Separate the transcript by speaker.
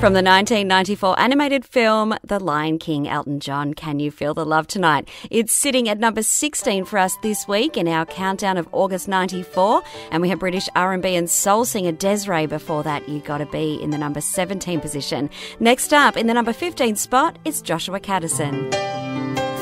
Speaker 1: From the 1994 animated film The Lion King, Elton John, Can You Feel the Love Tonight? It's sitting at number 16 for us this week in our countdown of August 94. And we have British R&B and soul singer Des'ree before that, You Gotta Be, in the number 17 position. Next up, in the number 15 spot, it's Joshua Kadison.